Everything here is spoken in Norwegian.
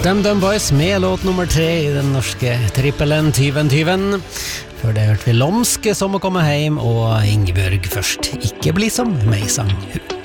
DumDum Boys med låt nummer 3 i den norske trippelen 2020. Før det hørte vi Lomske som å komme hjem, og Ingebjørg først. Ikke bli som meg, sang hun.